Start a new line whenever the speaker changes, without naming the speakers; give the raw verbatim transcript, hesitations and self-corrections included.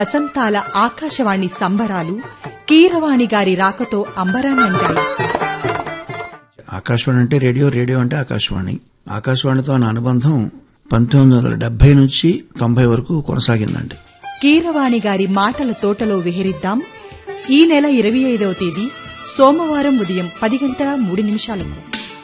వసంతాల ఆకాశవాణి సంబరాలు కీరవాణి గారి రాకతో అంబరాన్నంటాయి.
ఆకాశవాణి అంటే రేడియో, రేడియో అంటే ఆకాశవాణి. ఆకాశవాణితో నా అనుబంధం పంతొమ్మిది వందల డెబ్బై నుంచి తొంభై వరకు కొనసాగిందండి.
కీరవాణి గారి మాటల తోటలో విహరిద్దాం. ఈ నెల ఇరవై ఐదవ తేదీ సోమవారం ఉదయం పది గంటల మూడు నిమిషాలకు